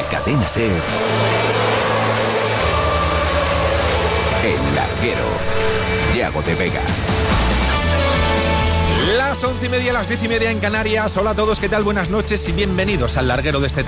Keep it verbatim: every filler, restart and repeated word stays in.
Cadena SER, El Larguero, Yago de Vega. Las once y media, las diez y media en Canarias. Hola a todos, ¿qué tal? Buenas noches y bienvenidos al Larguero de este